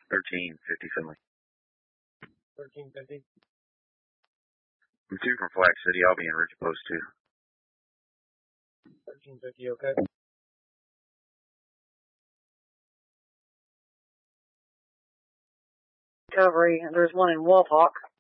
1350 Finley. 1350. I'm 2 from Flag City. I'll be in Ridge Post 2. 1350, okay. Recovery, there's one in Wolf Hawk.